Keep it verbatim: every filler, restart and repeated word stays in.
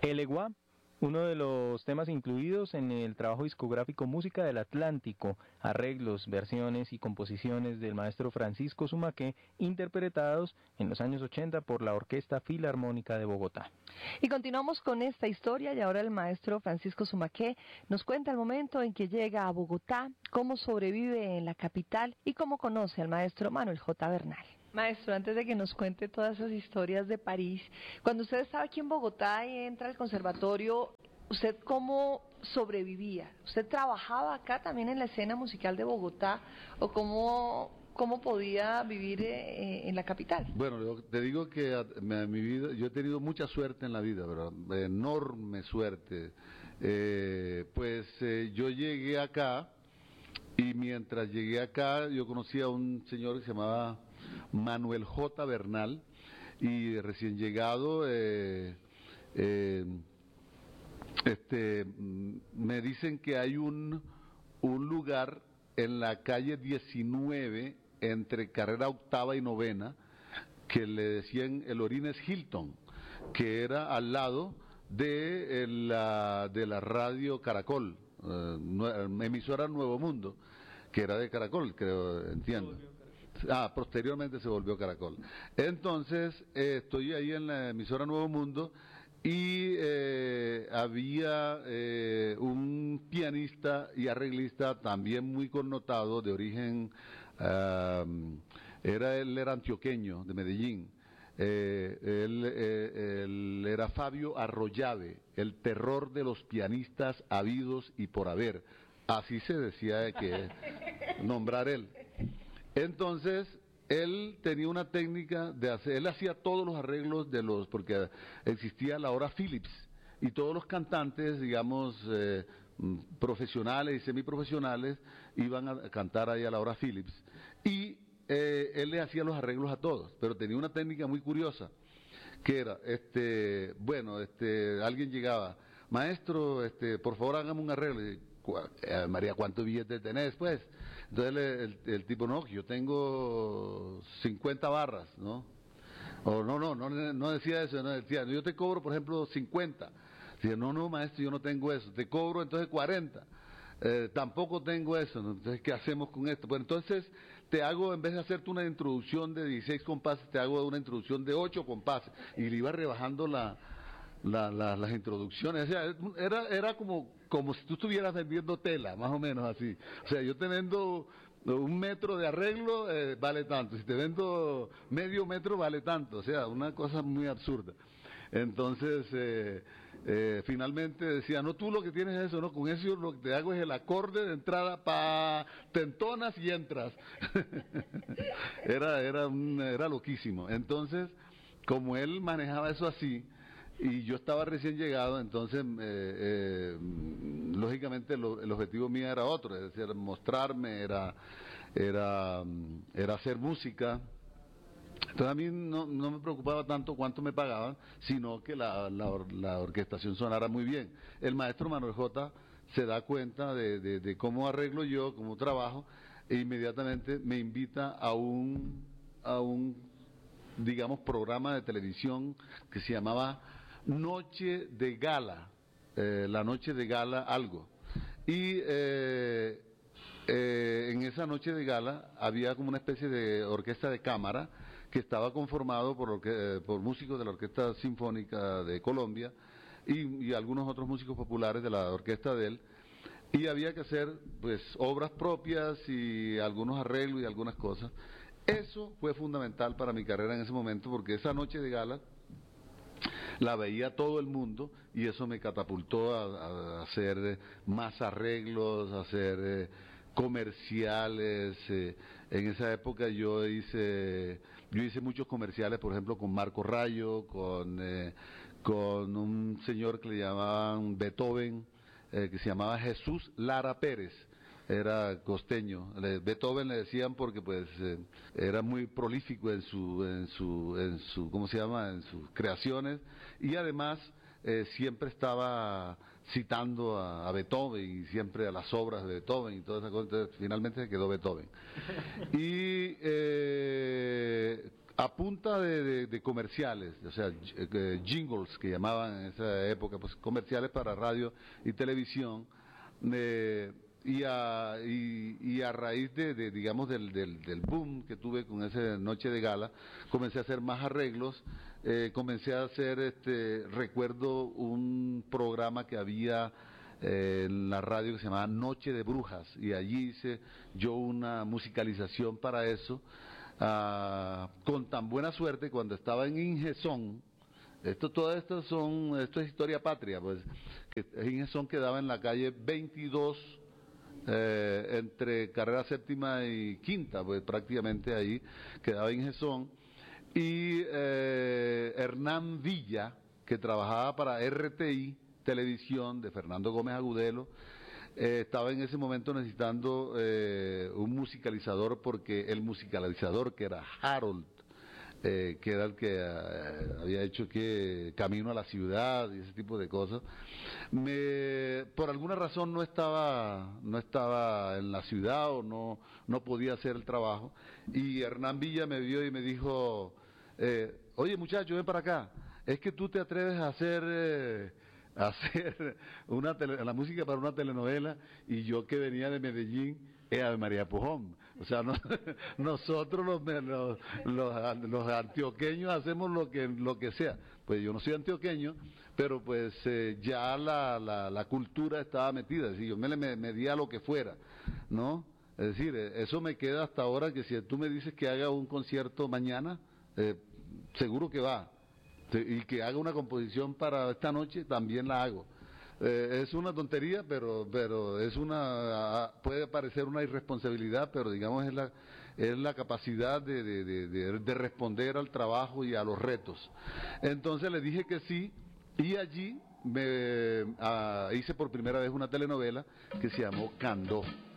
El Eguá, uno de los temas incluidos en el trabajo discográfico Música del Atlántico, arreglos, versiones y composiciones del maestro Francisco Sumaqué, interpretados en los años ochenta por la Orquesta Filarmónica de Bogotá. Y continuamos con esta historia y ahora el maestro Francisco Sumaqué nos cuenta el momento en que llega a Bogotá, cómo sobrevive en la capital y cómo conoce al maestro Manuel J. Bernal. Maestro, antes de que nos cuente todas esas historias de París, cuando usted estaba aquí en Bogotá y entra al conservatorio, ¿usted cómo sobrevivía? ¿Usted trabajaba acá también en la escena musical de Bogotá o cómo, cómo podía vivir eh, en la capital? Bueno, yo te digo que a, a mi vida, yo he tenido mucha suerte en la vida, ¿verdad? Enorme suerte. Eh, pues eh, yo llegué acá y mientras llegué acá yo conocí a un señor que se llamaba Manuel J. Bernal, y recién llegado eh, eh, este me dicen que hay un un lugar en la calle diecinueve entre carrera octava y novena que le decían el Orines Hilton, que era al lado de la de la radio Caracol, eh, emisora Nuevo Mundo, que era de Caracol, creo, entiendo. Ah, posteriormente se volvió Caracol. Entonces, eh, estoy ahí en la emisora Nuevo Mundo y eh, había eh, un pianista y arreglista también muy connotado, de origen, uh, era él era antioqueño, de Medellín. Eh, él, eh, él era Fabio Arroyave, el terror de los pianistas habidos y por haber. Así se decía que nombrar él. Entonces, él tenía una técnica de hacer, él hacía todos los arreglos de los, porque existía la hora Philips, y todos los cantantes, digamos, eh, profesionales y semiprofesionales, iban a cantar ahí a la hora Philips, y eh, él le hacía los arreglos a todos, pero tenía una técnica muy curiosa, que era, este, bueno, este, alguien llegaba, maestro, este, por favor hágame un arreglo, y, eh, María, ¿cuántos billetes tenés, pues? Entonces el, el, el tipo, no, yo tengo cincuenta barras, ¿no? O no, no, no, no decía eso, no decía, yo te cobro, por ejemplo, cincuenta. Decía, no, no, maestro, yo no tengo eso, te cobro entonces cuarenta. Eh, tampoco tengo eso, ¿no? Entonces, ¿qué hacemos con esto? Pues entonces te hago, en vez de hacerte una introducción de dieciséis compases, te hago una introducción de ocho compases. Y le iba rebajando la... La, la, las introducciones, o sea, era, era como, como si tú estuvieras vendiendo tela, más o menos así. O sea, yo teniendo un metro de arreglo, eh, vale tanto, si te vendo medio metro, vale tanto, o sea, una cosa muy absurda. Entonces, eh, eh, finalmente decía, no, tú lo que tienes es eso, no, con eso lo que te hago es el acorde de entrada, pa, te entonas y entras. era, era, un, era loquísimo. Entonces, como él manejaba eso así, y yo estaba recién llegado, entonces, eh, eh, lógicamente, lo, el objetivo mío era otro, es decir, mostrarme, era, era, era hacer música. Entonces a mí no, no me preocupaba tanto cuánto me pagaban, sino que la, la, la orquestación sonara muy bien. El maestro Manuel J. se da cuenta de, de, de cómo arreglo yo, cómo trabajo, e inmediatamente me invita a un, a un, digamos, programa de televisión que se llamaba Noche de Gala, eh, la Noche de Gala algo. Y eh, eh, en esa Noche de Gala había como una especie de orquesta de cámara que estaba conformado por, eh, por músicos de la Orquesta Sinfónica de Colombia y, y algunos otros músicos populares de la orquesta de él. Y había que hacer pues obras propias y algunos arreglos y algunas cosas. Eso fue fundamental para mi carrera en ese momento, porque esa Noche de Gala la veía todo el mundo y eso me catapultó a, a hacer más arreglos, a hacer eh, comerciales. Eh, en esa época yo hice yo hice muchos comerciales, por ejemplo, con Marco Rayo, con eh, con un señor que le llamaban Beethoven, eh, que se llamaba Jesús Lara Pérez. Era costeño. Beethoven le decían porque pues eh, era muy prolífico en su en su en su ¿cómo se llama? En sus creaciones, y además eh, siempre estaba citando a, a Beethoven y siempre a las obras de Beethoven y todas esas cosas. Entonces, finalmente se quedó Beethoven. Y eh, a punta de, de, de comerciales, o sea, eh, jingles que llamaban en esa época, pues comerciales para radio y televisión, eh, y, a, y, y a raíz de, de digamos, del, del, del boom que tuve con esa noche de gala, comencé a hacer más arreglos, eh, comencé a hacer, este, recuerdo un programa que había eh, en la radio que se llamaba Noche de Brujas, y allí hice yo una musicalización para eso. Ah, con tan buena suerte, cuando estaba en Ingesón, esto, todo esto son, esto es historia patria, pues, que Ingesón quedaba en la calle veintidós, eh, entre carrera séptima y quinta, pues prácticamente ahí quedaba Ingesón, y eh, Hernán Villa, que trabajaba para R T I, Televisión, de Fernando Gómez Agudelo, Eh, estaba en ese momento necesitando eh, un musicalizador, porque el musicalizador, que era Harold, eh, que era el que eh, había hecho que Camino a la Ciudad y ese tipo de cosas, me, por alguna razón no estaba no estaba en la ciudad, o no no podía hacer el trabajo, y Hernán Villa me vio y me dijo, eh, oye muchacho, ven para acá, es que tú te atreves a hacer... Eh, hacer una tele, la música para una telenovela, y yo que venía de Medellín, es Ave María Pujón. O sea, no, nosotros los, los, los, los antioqueños hacemos lo que lo que sea. Pues yo no soy antioqueño, pero pues eh, ya la, la, la cultura estaba metida, es decir, yo me, me, me di a lo que fuera, ¿no? Es decir, eso me queda hasta ahora, que si tú me dices que haga un concierto mañana, eh, seguro que va. Y que haga una composición para esta noche, también la hago. Eh, es una tontería, pero pero es una, puede parecer una irresponsabilidad, pero digamos es la es la capacidad de, de, de, de, de responder al trabajo y a los retos. Entonces le dije que sí, y allí me uh, hice por primera vez una telenovela que se llamó Candó.